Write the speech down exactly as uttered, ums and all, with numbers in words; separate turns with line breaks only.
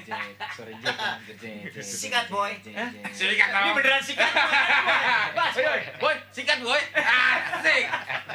Sore jet.
Sikat boy.
Sikat
Ini beneran sikat boy. Bas boy.
Boy, sikat boy.